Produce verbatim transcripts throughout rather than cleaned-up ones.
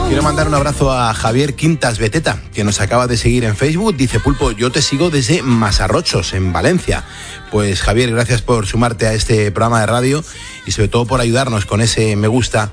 Quiero mandar un abrazo a Javier Quintas Beteta, que nos acaba de seguir en Facebook. Dice: Pulpo, yo te sigo desde Masarrochos, en Valencia. Pues Javier, gracias por sumarte a este programa de radio y sobre todo por ayudarnos con ese me gusta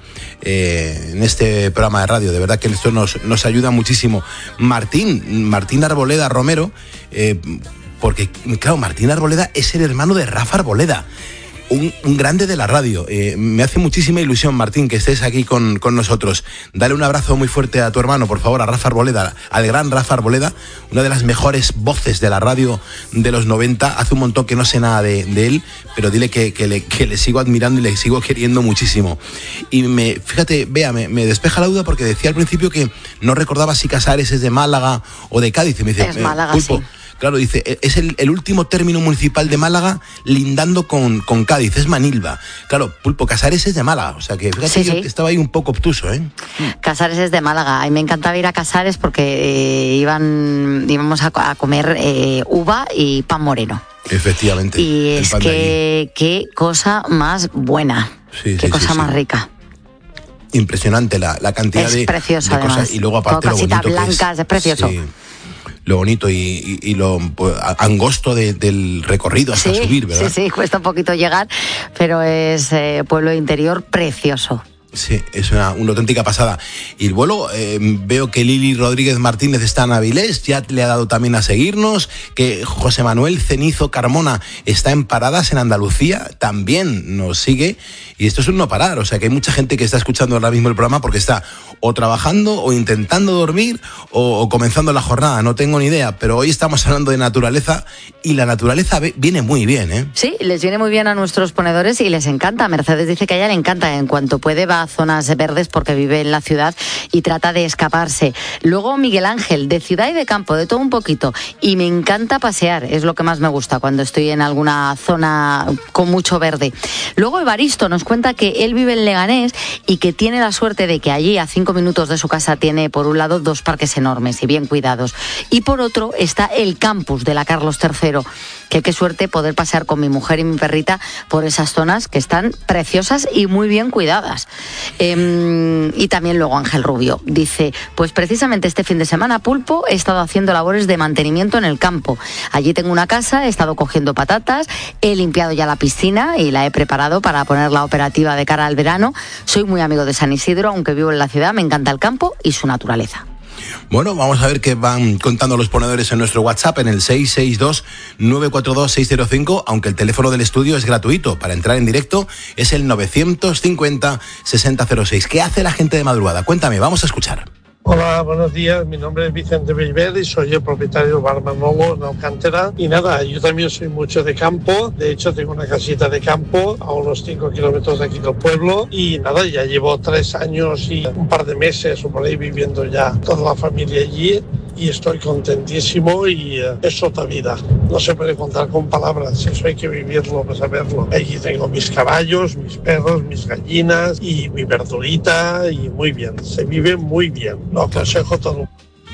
eh, en este programa de radio. De verdad que esto nos, nos ayuda muchísimo. Martín, Martín Arboleda Romero, eh, porque claro, Martín Arboleda es el hermano de Rafa Arboleda. Un, un grande de la radio. Eh, me hace muchísima ilusión, Martín, que estés aquí con, con nosotros. Dale un abrazo muy fuerte a tu hermano, por favor, a Rafa Arboleda, al gran Rafa Arboleda, una de las mejores voces de la radio de los noventa. Hace un montón que no sé nada de, de él, pero dile que, que, le, que le sigo admirando y le sigo queriendo muchísimo. Y me, fíjate, vea, me, me despeja la duda porque decía al principio que no recordaba si Casares es de Málaga o de Cádiz. Y me dice, es Málaga, Pulpo, sí. Claro, dice, es el, el último término municipal de Málaga lindando con, con Cádiz, es Manilva. Claro, Pulpo, Casares es de Málaga, o sea que fíjate, sí, yo sí. estaba ahí un poco obtuso, ¿eh? Casares es de Málaga, y me encantaba ir a Casares porque eh, iban, íbamos a, a comer eh, uva y pan moreno. Efectivamente. Y es que, qué cosa más buena, sí, qué sí, cosa sí, más sí. rica. Impresionante la, la cantidad es de, precioso, de además. cosas. Y luego aparte con lo bonito blancas, que es, es precioso. Sí. Lo bonito y, y, y lo pues, angosto de, del recorrido hasta sí, subir, ¿verdad? Sí, sí, cuesta un poquito llegar, pero es eh, pueblo interior precioso. Sí, es una, una auténtica pasada. Y luego eh, veo que Lili Rodríguez Martínez está en Avilés, ya le ha dado también a seguirnos, que José Manuel Cenizo Carmona está en Paradas, en Andalucía, también nos sigue. Y esto es un no parar, o sea que hay mucha gente que está escuchando ahora mismo el programa porque está o trabajando o intentando dormir o, o comenzando la jornada, no tengo ni idea, pero hoy estamos hablando de naturaleza y la naturaleza viene muy bien, ¿eh? Sí, les viene muy bien a nuestros ponedores y les encanta. Mercedes dice que a ella le encanta, en cuanto puede va a zonas verdes porque vive en la ciudad y trata de escaparse. Luego Miguel Ángel, de ciudad y de campo, de todo un poquito, y me encanta pasear, es lo que más me gusta cuando estoy en alguna zona con mucho verde. Luego Evaristo nos cuenta que él vive en Leganés y que tiene la suerte de que allí a cinco minutos de su casa tiene por un lado dos parques enormes y bien cuidados y por otro está el campus de la Carlos tercero, que qué suerte poder pasear con mi mujer y mi perrita por esas zonas que están preciosas y muy bien cuidadas. Eh, y también luego Ángel Rubio dice, pues precisamente este fin de semana, Pulpo, he estado haciendo labores de mantenimiento en el campo. Allí tengo una casa, he estado cogiendo patatas, he limpiado ya la piscina y la he preparado para ponerla operativa de cara al verano. Soy muy amigo de San Isidro, aunque vivo en la ciudad, me encanta el campo y su naturaleza. Bueno, vamos a ver qué van contando los ponedores en nuestro WhatsApp en el seis seis dos, nueve cuatro dos, seis cero cinco, aunque el teléfono del estudio es gratuito. Para entrar en directo es el novecientos cincuenta, sesenta cero seis. ¿Qué hace la gente de madrugada? Cuéntame, vamos a escuchar. Hola, buenos días. Mi nombre es Vicente Beiber y soy el propietario del Bar Manolo en Alcántara. Y nada, yo también soy mucho de campo. De hecho, tengo una casita de campo a unos cinco kilómetros de aquí del pueblo. Y nada, ya llevo tres años y un par de meses o por ahí viviendo ya toda la familia allí. Y estoy contentísimo y uh, es otra vida. No se puede contar con palabras, eso hay que vivirlo para saberlo. Allí tengo mis caballos, mis perros, mis gallinas y mi verdurita y muy bien, se vive muy bien. Lo aconsejo todo.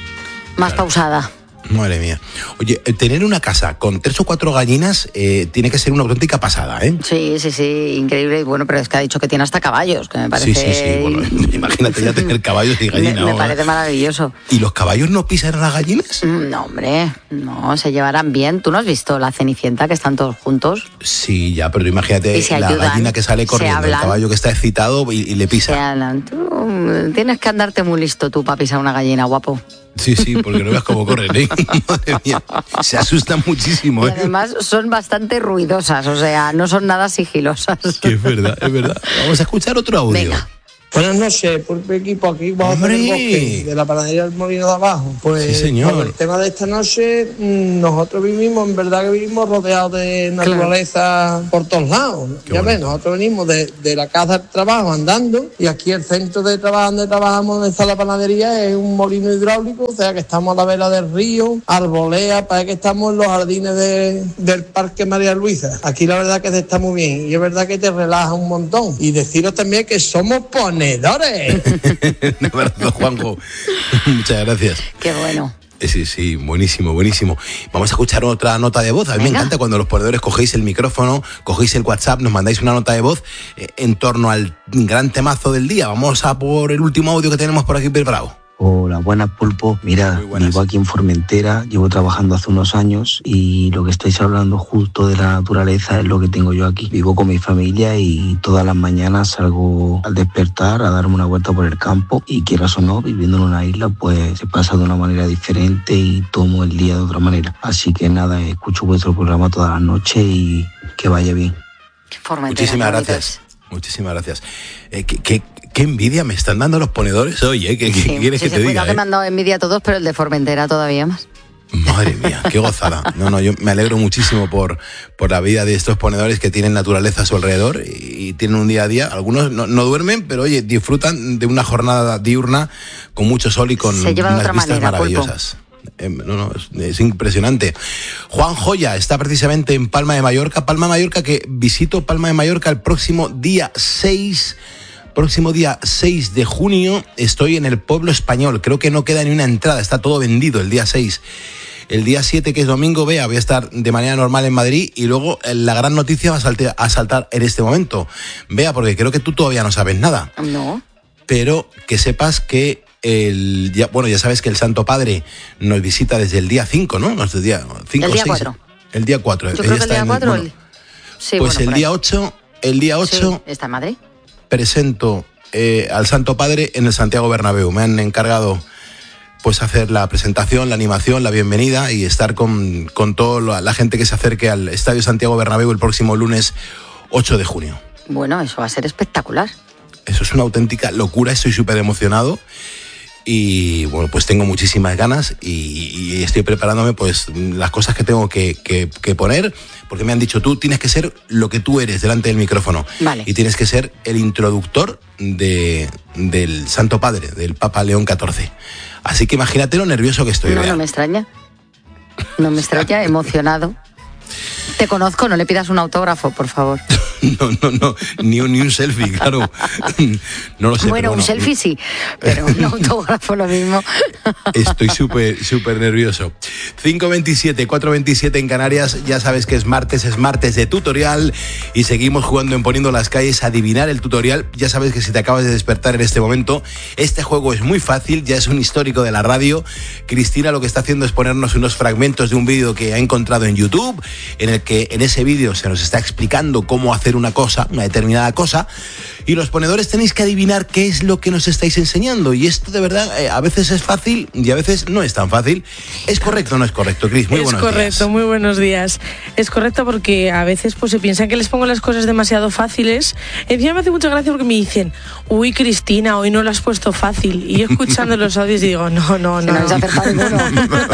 Más pausada. Madre mía. Oye, tener una casa con tres o cuatro gallinas eh, tiene que ser una auténtica pasada, ¿eh? Sí, sí, sí, increíble. Y bueno, pero es que ha dicho que tiene hasta caballos, que me parece... Sí, sí, sí. Bueno, imagínate ya tener caballos y gallinas. Me, me parece maravilloso. ¿Y los caballos no pisan a las gallinas? No, hombre, no, se llevarán bien. ¿Tú no has visto la Cenicienta, que están todos juntos? Sí, ya, pero imagínate la ayudan, gallina que sale corriendo, el caballo que está excitado y, y le pisa. Se hablan. Tú tienes que andarte muy listo tú para pisar una gallina, guapo. Sí, sí, porque no veas cómo corren, ¿eh? Madre mía, se asustan muchísimo, ¿eh? Y además son bastante ruidosas, o sea, no son nada sigilosas. Que es verdad, es verdad. Vamos a escuchar otro audio. Venga. Buenas noches, Pulpo equipo, aquí vamos a hacer el bosque de la panadería del Molino de Abajo. Pues sí, señor. Por el tema de esta noche, nosotros vivimos, en verdad que vivimos rodeados de naturaleza claro. por todos lados. Qué ya ves, nosotros venimos de, de la casa al trabajo andando y aquí el centro de trabajo donde trabajamos, donde está la panadería, es un molino hidráulico, o sea que estamos a la vera del río, arbolea, parece que estamos en los jardines de, del Parque María Luisa. Aquí la verdad que se está muy bien y es verdad que te relaja un montón. Y deciros también que somos ponedores. Un abrazo, Juanjo. Muchas gracias. Qué bueno. Sí, sí, buenísimo, buenísimo. Vamos a escuchar otra nota de voz. A mí Venga. me encanta cuando los ponedores cogéis el micrófono, cogéis el WhatsApp, nos mandáis una nota de voz eh, en torno al gran temazo del día. Vamos a por el último audio que tenemos por aquí preparado. Hola, buenas, Pulpo. Mira, vivo aquí en Formentera, llevo trabajando hace unos años y lo que estáis hablando justo de la naturaleza es lo que tengo yo aquí. Vivo con mi familia y todas las mañanas salgo al despertar a darme una vuelta por el campo y quieras o no, viviendo en una isla, pues se pasa de una manera diferente y tomo el día de otra manera. Así que nada, escucho vuestro programa todas las noches y que vaya bien. Muchísimas gracias. Muchísimas gracias. Eh, ¿qué, qué, qué envidia me están dando los ponedores hoy, ¿eh? ¿Qué, sí, qué quieres sí, que sí, te diga? Que eh? me han dado envidia a todos, pero el de Formentera todavía más. Madre mía, qué gozada. No, no, yo me alegro muchísimo por, por la vida de estos ponedores que tienen naturaleza a su alrededor y, y tienen un día a día. Algunos no, no duermen, pero oye, disfrutan de una jornada diurna con mucho sol y con Se lleva unas de otra vistas manera, maravillosas. Eh, no, no, es, es impresionante. Juan Joya está precisamente en Palma de Mallorca. Palma de Mallorca, que visito Palma de Mallorca el próximo día seis. Próximo día seis de junio estoy en el Pueblo Español. Creo que no queda ni una entrada, está todo vendido el día seis. El día siete, que es domingo, vea, voy a estar de manera normal en Madrid y luego la gran noticia va a saltar, a saltar en este momento. Vea, porque creo que tú todavía no sabes nada. No. Pero que sepas que el ya, bueno, ya sabes que el Santo Padre nos visita desde el día cinco, ¿no? No, desde el día cinco, el día seis, cuatro. El día cuatro. Yo creo que el día cuatro. Bueno, el... sí, pues bueno, el día ocho, el día ocho... Sí, está en Madrid. Presento eh, al Santo Padre en el Santiago Bernabéu. Me han encargado pues hacer la presentación, la animación, la bienvenida y estar con, con toda la gente que se acerque al Estadio Santiago Bernabéu el próximo lunes ocho de junio. Bueno, eso va a ser espectacular. Eso es una auténtica locura, estoy súper emocionado y bueno, pues tengo muchísimas ganas y, y estoy preparándome pues las cosas que tengo que, que, que poner, porque me han dicho, tú tienes que ser lo que tú eres delante del micrófono. Vale. Y tienes que ser el introductor de, del Santo Padre, del Papa León catorce. Así que imagínate lo nervioso que estoy. No, Bea. no me extraña. No me extraña, emocionado. Te conozco, no le pidas un autógrafo, por favor. No, no, no, ni un, ni un selfie, claro. No lo sé. Bueno, pero bueno, un selfie sí, pero un autógrafo lo mismo. Estoy súper, súper nervioso. cinco veintisiete, cuatro veintisiete en Canarias, ya sabes que es martes, es martes de tutorial y seguimos jugando en Poniendo las Calles a adivinar el tutorial. Ya sabes que si te acabas de despertar en este momento, este juego es muy fácil, ya es un histórico de la radio. Cristina lo que está haciendo es ponernos unos fragmentos de un vídeo que ha encontrado en YouTube, en el que en ese vídeo se nos está explicando cómo hacer una cosa, una determinada cosa, y los ponedores tenéis que adivinar qué es lo que nos estáis enseñando, y esto de verdad eh, a veces es fácil y a veces no es tan fácil. ¿Es correcto o no es correcto, Cris? Muy buenos días. Es correcto, muy buenos días. Es correcto porque a veces pues se piensan que les pongo las cosas demasiado fáciles. Encima me hace mucha gracia porque me dicen, uy, Cristina, hoy no lo has puesto fácil, y yo escuchando los audios digo, no, no, no. No has acertado ninguno.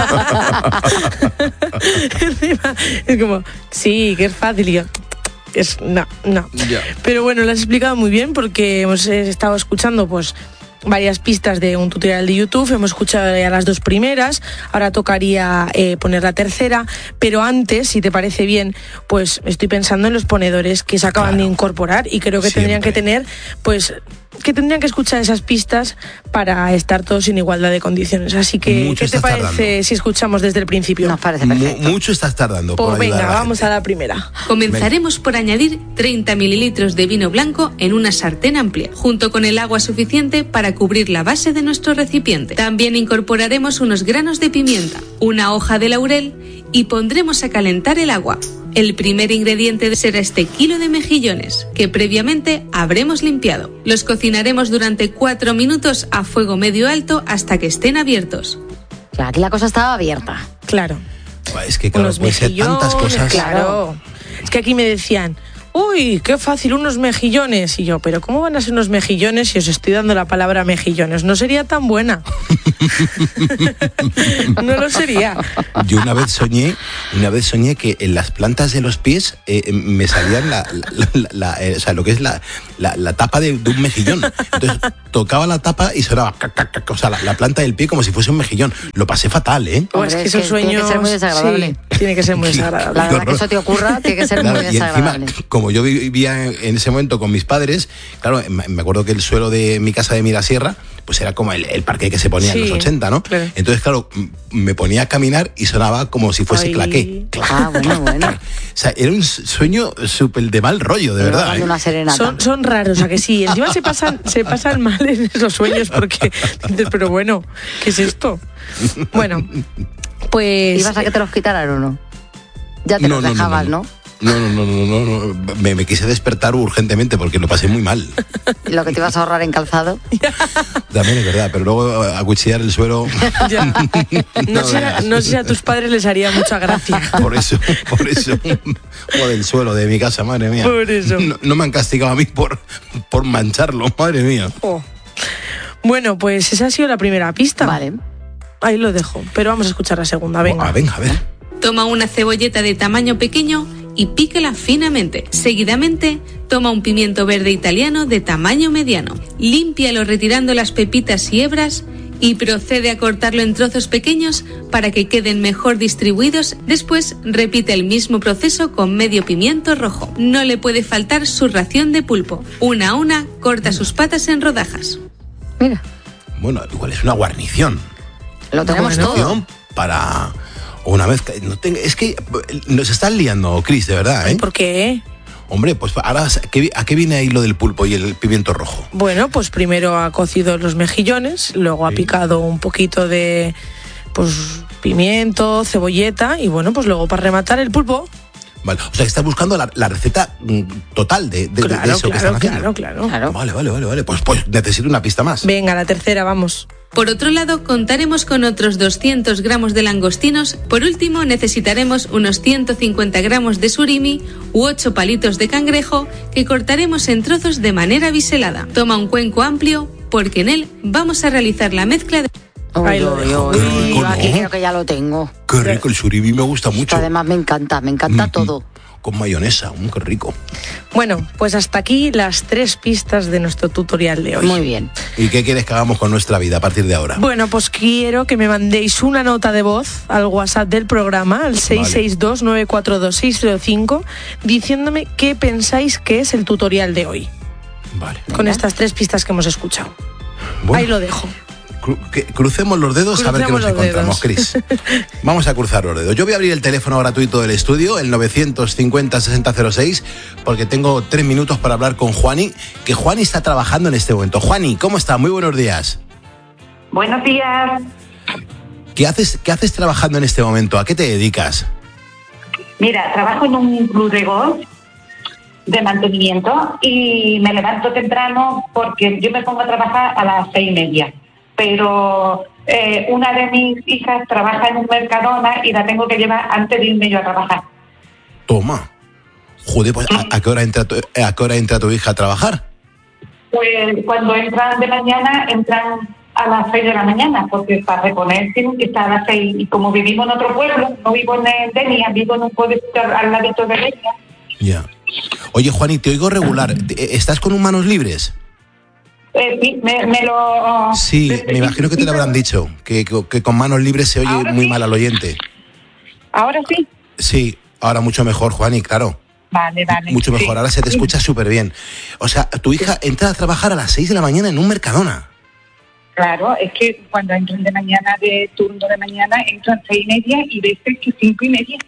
Encima es como, sí, que es fácil, y yo... Es, no, no. Yeah. Pero bueno, lo has explicado muy bien porque hemos estado escuchando pues varias pistas de un tutorial de YouTube, hemos escuchado ya las dos primeras, ahora tocaría eh, poner la tercera, pero antes, si te parece bien, pues estoy pensando en los ponedores que se acaban claro. de incorporar y creo que Siempre. tendrían que tener, pues, que tendrían que escuchar esas pistas para estar todos en igualdad de condiciones. Así que, Mucho ¿qué te parece tardando. si escuchamos desde el principio? Nos parece perfecto. M- mucho estás tardando. Pues por venga, a vamos gente. a la primera. Comenzaremos por añadir treinta mililitros de vino blanco en una sartén amplia, junto con el agua suficiente para cubrir la base de nuestro recipiente. También incorporaremos unos granos de pimienta, una hoja de laurel y pondremos a calentar el agua. El primer ingrediente será este kilo de mejillones, que previamente habremos limpiado. Los cocinaremos durante cuatro minutos a fuego medio alto hasta que estén abiertos. Claro, aquí la cosa estaba abierta. Claro. Es que claro, puede ser tantas cosas. Claro. Es que aquí me decían, uy, qué fácil, unos mejillones. Y yo, pero ¿cómo van a ser unos mejillones si os estoy dando la palabra mejillones? No sería tan buena. No lo sería. Yo una vez soñé, una vez soñé que en las plantas de los pies eh, me salían la, la, la, la eh, o sea, lo que es la, la, la tapa de, de un mejillón. Entonces tocaba la tapa y sonaba, cac, cac, cac, o sea, la, la planta del pie como si fuese un mejillón. Lo pasé fatal, ¿eh? Hombre, es que esos sueños tiene que ser muy desagradable. Sí, tiene que ser muy desagradable. La verdad que eso te ocurra tiene que ser claro, muy desagradable. Y encima, como yo vivía en ese momento con mis padres, claro, me acuerdo que el suelo de mi casa de Mirasierra pues era como el, el parque que se ponía sí, en los ochenta, ¿no? Claro. Entonces, claro, me ponía a caminar y sonaba como si fuese Ay. claqué. Ah, bueno, bueno. O sea, era un sueño súper de mal rollo, de verdad. ¿eh? Una serenata. Son, son raros, ¿a que sí? Encima se pasan, se pasan mal en esos sueños porque dices, pero bueno, ¿qué es esto? Bueno, pues... ¿Ibas a que te los quitaran o no? Ya te no, los no, dejabas, no, no, ¿no? No, no, no, no, no, no. Me, me quise despertar urgentemente porque lo pasé muy mal. Lo que te ibas a ahorrar en calzado. También es verdad, pero luego acuchillar el suelo... Ya. No, sé, no sé si a tus padres les haría mucha gracia. Por eso, por eso. O del suelo de mi casa, madre mía. Por eso. No, no me han castigado a mí por, por mancharlo, madre mía. Oh. Bueno, pues esa ha sido la primera pista. Vale. Ahí lo dejo, pero vamos a escuchar la segunda, venga. Oh, ah, venga, a ver. Toma una cebolleta de tamaño pequeño y píquela finamente. Seguidamente, toma un pimiento verde italiano de tamaño mediano. Límpialo retirando las pepitas y hebras y procede a cortarlo en trozos pequeños para que queden mejor distribuidos. Después, repite el mismo proceso con medio pimiento rojo. No le puede faltar su ración de pulpo. Una a una, corta sus patas en rodajas. Mira. Bueno, igual es una guarnición. Lo tenemos una todo. Para... Una vez que no tenga, es que nos están liando, Cris, de verdad, ¿eh? ¿Por qué? Hombre, pues ahora, ¿a qué viene ahí lo del pulpo y el pimiento rojo? Bueno, pues primero ha cocido los mejillones, luego sí. ha picado un poquito de pues pimiento, cebolleta y bueno, pues luego para rematar el pulpo. Vale, o sea, que estás buscando la, la receta total de, de, claro, de eso claro, que están haciendo. Claro, claro, Vale, vale, vale, vale. Pues, pues necesito una pista más. Venga, la tercera, vamos. Por otro lado, contaremos con otros doscientos gramos de langostinos. Por último, necesitaremos unos ciento cincuenta gramos de surimi u ocho palitos de cangrejo que cortaremos en trozos de manera biselada. Toma un cuenco amplio porque en él vamos a realizar la mezcla de... Ay, lo dejo. Uy, uy, rico, aquí ¿no? creo que ya lo tengo. Qué rico, el surimi me gusta mucho. Esto además me encanta, me encanta mm-hmm. todo. Con mayonesa, mm, qué rico. Bueno, pues hasta aquí las tres pistas de nuestro tutorial de hoy. Muy bien. ¿Y qué quieres que hagamos con nuestra vida a partir de ahora? Bueno, pues quiero que me mandéis una nota de voz al WhatsApp del programa, al seis seis dos, nueve cuatro dos, seis cero cinco, diciéndome qué pensáis que es el tutorial de hoy. Vale. Con Venga. estas tres pistas que hemos escuchado. Bueno. Ahí lo dejo. Que crucemos los dedos Crucemos a ver qué nos encontramos, Cris. Vamos a cruzar los dedos. Yo voy a abrir el teléfono gratuito del estudio, el novecientos cincuenta, sesenta cero seis, porque tengo tres minutos para hablar con Juani, que Juani está trabajando en este momento. Juani, ¿cómo está? Muy buenos días. Buenos días. ¿Qué haces, qué haces trabajando en este momento? ¿A qué te dedicas? Mira, trabajo en un club de golf de mantenimiento y me levanto temprano porque yo me pongo a trabajar a las seis y media. Pero eh, una de mis hijas trabaja en un Mercadona y la tengo que llevar antes de irme yo a trabajar. Toma. Joder, pues ¿a, a, qué hora entra tu, ¿a qué hora entra tu hija a trabajar? Pues cuando entran de mañana, entran a las seis de la mañana, porque para reponer tienen que estar a las seis. Y como vivimos en otro pueblo, no vivo en Denia, vivo en un pueblo al ladito de Denia. Ya. Oye, Juani, te oigo regular. ¿Estás con un manos libres? Eh, sí, me, me lo... Sí, me imagino que te lo habrán dicho, que, que, que con manos libres se oye ¿Ahora muy sí? mal al oyente. ¿Ahora sí? Sí, ahora mucho mejor, Juani, claro. Vale, vale. Mucho mejor, sí. ahora se te escucha súper bien. O sea, tu hija entra a trabajar a las seis de la mañana en un Mercadona. Claro, es que cuando entran de mañana, de turno de mañana, entran seis y media y veces que cinco y media.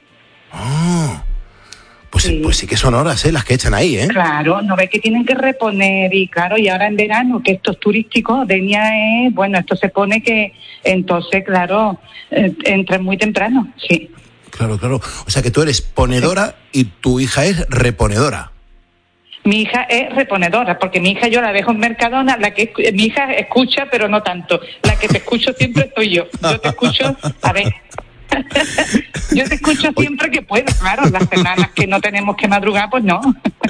Oh. Pues sí. pues sí que son horas, ¿eh? Las que echan ahí, ¿eh? Claro, no ves que tienen que reponer y claro, y ahora en verano, que esto es turístico, Denia es, bueno, esto se pone que, entonces, claro, eh, entran muy temprano, sí. Claro, claro. O sea que tú eres ponedora sí. y tu hija es reponedora. Mi hija es reponedora, porque mi hija yo la dejo en Mercadona, la que mi hija escucha, pero no tanto. La que te escucho siempre soy yo. Yo te escucho, a ver... Yo te escucho siempre que puedo, claro, las semanas que no tenemos que madrugar, pues no.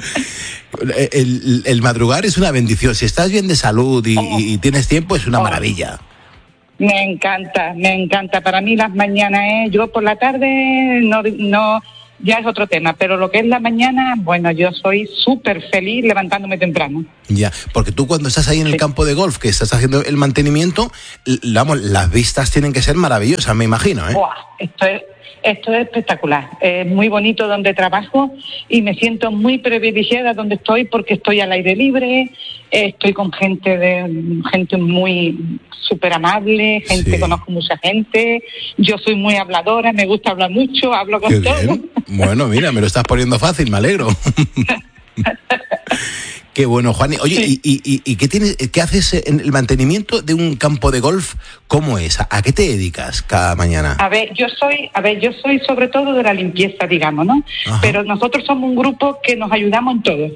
El, el madrugar es una bendición, si estás bien de salud y, oh. y tienes tiempo es una oh. maravilla. Me encanta, me encanta, para mí las mañanas, ¿eh? Yo por la tarde no, no, ya es otro tema, pero lo que es la mañana, bueno, yo soy súper feliz levantándome temprano. Ya, porque tú cuando estás ahí en el sí. campo de golf, que estás haciendo el mantenimiento, vamos, las vistas tienen que ser maravillosas, me imagino, ¿eh? Buah, esto es, esto es espectacular. Es muy bonito donde trabajo y me siento muy privilegiada donde estoy porque estoy al aire libre, estoy con gente de gente muy súper amable, gente, sí. Conozco mucha gente, yo soy muy habladora, me gusta hablar mucho, hablo con Qué todo. Bien. Bueno, mira, me lo estás poniendo fácil, me alegro. Qué bueno, Juani. Oye, sí. ¿y, y, y qué tienes, qué haces en el mantenimiento de un campo de golf? ¿Cómo es? ¿A qué te dedicas cada mañana? A ver, yo soy, a ver, yo soy sobre todo de la limpieza, digamos, ¿no? Ajá. Pero nosotros somos un grupo que nos ayudamos en todo.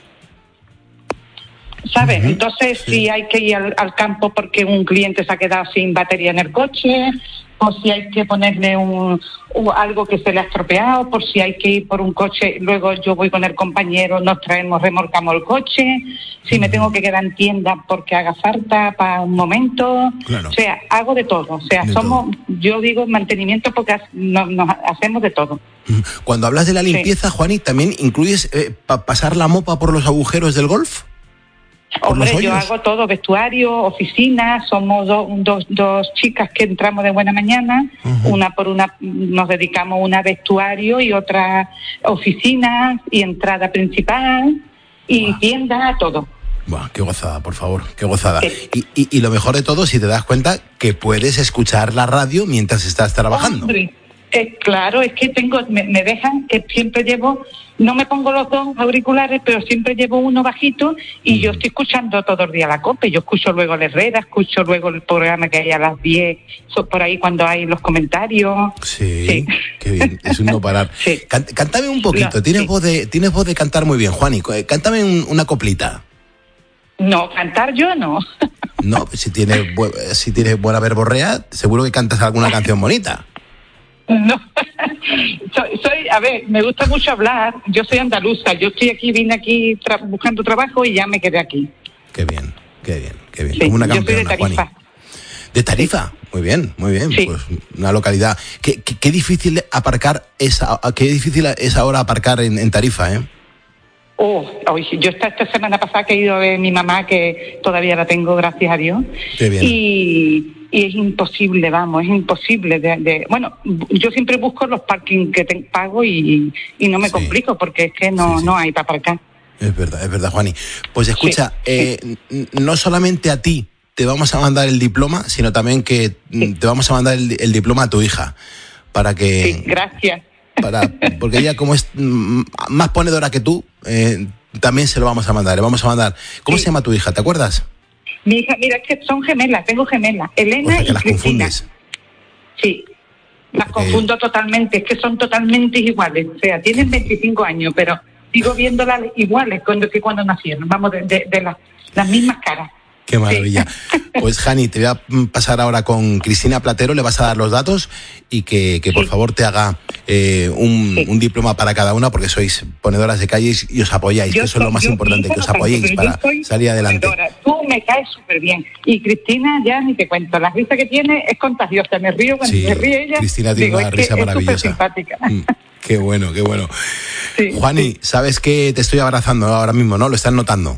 ¿Sabes? Uh-huh. Entonces, sí. Si hay que ir al, al campo porque un cliente se ha quedado sin batería en el coche, o si hay que ponerle un, un algo que se le ha estropeado, por si hay que ir por un coche, luego yo voy con el compañero, nos traemos, remolcamos el coche, si me tengo que quedar en tienda porque haga falta para un momento, claro. O sea, hago de todo, o sea, de somos, todo. Yo digo mantenimiento porque nos, nos hacemos de todo. Cuando hablas de la limpieza, sí. Juani, ¿también incluyes eh, pa- pasar la mopa por los agujeros del golf? Hombre, yo hago todo, vestuario, oficina, somos do, dos, dos chicas que entramos de buena mañana, uh-huh. Una por una, nos dedicamos una vestuario y otra oficina y entrada principal y wow. Tienda, todo. Buah, qué gozada, por favor, qué gozada. Sí. Y, y, y lo mejor de todo, si te das cuenta que puedes escuchar la radio mientras estás trabajando. Hombre. Eh, claro, es que tengo, me, me dejan que siempre llevo, no me pongo los dos auriculares, pero siempre llevo uno bajito y mm. yo estoy escuchando todo el día la COPE. Yo escucho luego la Herrera, escucho luego el programa que hay a las diez, so, por ahí cuando hay los comentarios. Sí, sí. Qué bien, es un no parar. Sí. Can, cántame un poquito, no, tienes, sí. voz de, tienes voz de cantar muy bien, Juani, cántame un, una coplita. No, cantar yo no. No, si tienes, si tienes buena verborrea, seguro que cantas alguna canción bonita. No, soy, soy, a ver, me gusta mucho hablar, yo soy andaluza, yo estoy aquí, vine aquí tra- buscando trabajo y ya me quedé aquí. Qué bien, qué bien, qué bien, sí, como una campeona, yo soy de Tarifa. Juani. ¿De Tarifa? Sí. Muy bien, muy bien, sí. Pues una localidad. Qué, qué, qué difícil aparcar esa, qué difícil es ahora aparcar en, en Tarifa, ¿eh? Oh, hoy, yo esta, esta semana pasada que he ido a ver a mi mamá, que todavía la tengo, gracias a Dios. Qué bien. Y... Y es imposible, vamos, es imposible. De, de, bueno, yo siempre busco los parkings que te pago y, y no me sí. complico porque es que no, sí, sí. no hay para aparcar. Es verdad, es verdad, Juani. Pues escucha, sí, eh, sí. no solamente a ti te vamos a mandar el diploma, sino también que sí. te vamos a mandar el, el diploma a tu hija para que... Sí, gracias. Para, porque ella, como es más ponedora que tú, eh, también se lo vamos a mandar. Le vamos a mandar. ¿Cómo sí. se llama tu hija? ¿Te acuerdas? Mi hija, mira, es que son gemelas, tengo gemelas, Elena o sea, que y las Cristina. Confundes. Sí, las Porque... confundo totalmente, es que son totalmente iguales, o sea, tienen veinticinco años, pero sigo viéndolas iguales cuando, que cuando nacieron, vamos, de, de, de las, las mismas caras. Qué maravilla. Sí. Pues, Jani, te voy a pasar ahora con Cristina Platero, le vas a dar los datos y que, que por sí. favor te haga eh, un, sí. un diploma para cada una, porque sois ponedoras de calles y os apoyáis, yo que eso soy, es lo más importante, que os apoyéis para salir adelante. Ponedora. Tú me caes súper bien. Y Cristina, ya ni te cuento, la risa que tiene es contagiosa, me río cuando sí, se ríe ella. Cristina tiene digo, una risa que maravillosa. Es simpática. Mm, qué bueno, qué bueno. Sí, Juani, sí. sabes que te estoy abrazando ahora mismo, ¿no? Lo estás notando.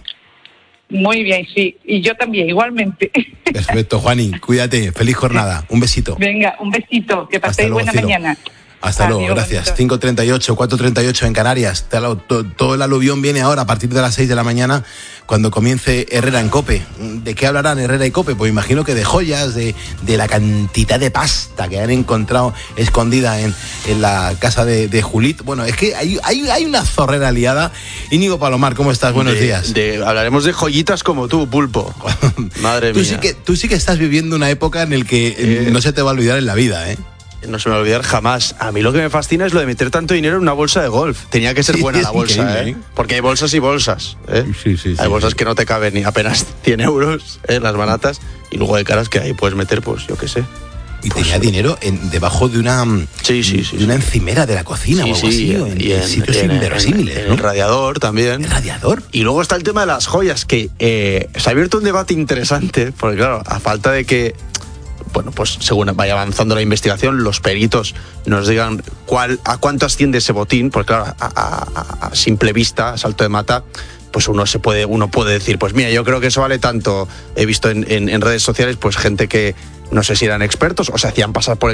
Muy bien, sí. Y yo también, igualmente. Perfecto, Juani. Cuídate. Feliz jornada. Un besito. Venga, un besito. Que paséis buena cielo. mañana. Hasta Adiós, luego, gracias. cinco treinta y ocho, cuatro treinta y ocho en Canarias. Todo el aluvión viene ahora a partir de las seis de la mañana cuando comience Herrera en COPE. ¿De qué hablarán Herrera y COPE? Pues imagino que de joyas, de, de la cantidad de pasta que han encontrado escondida en, en la casa de, de Julit. Bueno, es que hay, hay, hay una zorrera liada. Íñigo Palomar, ¿cómo estás? Buenos de, días. De, hablaremos de joyitas como tú, Pulpo. Madre tú mía. Sí que, tú sí que estás viviendo una época en la que eh, no se te va a olvidar en la vida, ¿eh? No se me va a olvidar jamás. A mí lo que me fascina es lo de meter tanto dinero en una bolsa de golf. Tenía que ser sí, buena la bolsa, ¿eh? Porque hay bolsas y bolsas, ¿eh? Sí, sí, sí, hay bolsas sí. que no te caben ni apenas cien euros, ¿eh? Las baratas. Y luego hay caras que ahí puedes meter, pues, yo qué sé. Y pues, tenía dinero en, debajo de una sí, sí, sí, de una sí. encimera de la cocina sí, o algo sí, así, o en, y en sitios en, inverosímiles, en, ¿no? En el radiador también. ¿El radiador? Y luego está el tema de las joyas, que eh, se ha abierto un debate interesante, porque claro, a falta de que bueno, pues según vaya avanzando la investigación, los peritos nos digan cuál, a cuánto asciende ese botín, porque claro, a, a, a simple vista, a salto de mata, pues uno se puede, uno puede decir, pues mira, yo creo que eso vale tanto. He visto en, en, en redes sociales, pues gente que no sé si eran expertos o se hacían pasar por